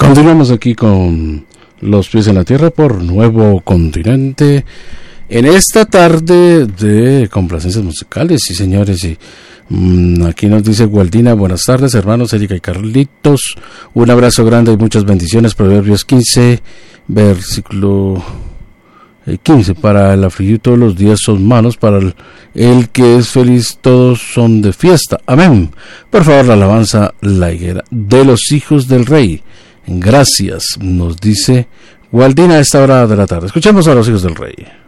Continuamos aquí con Los Pies en la Tierra por Nuevo Continente. En esta tarde de complacencias musicales, sí señores, y aquí nos dice Gualdina: buenas tardes hermanos, Erika y Carlitos, un abrazo grande y muchas bendiciones. Proverbios 15, versículo 15, para el afligido todos los días son malos, para el que es feliz todos son de fiesta. Amén. Por favor, la alabanza, la higuera de los hijos del rey. Gracias, nos dice Gualdina a esta hora de la tarde. Escuchemos a los hijos del rey.